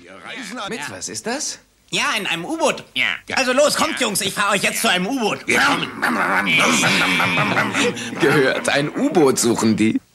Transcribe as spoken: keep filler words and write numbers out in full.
reisen. Mit ja. was ist das? Ja, in einem U-Boot. Ja. Also los, kommt, Jungs, ich fahre euch jetzt zu einem U-Boot. Gehört, ein U-Boot suchen die.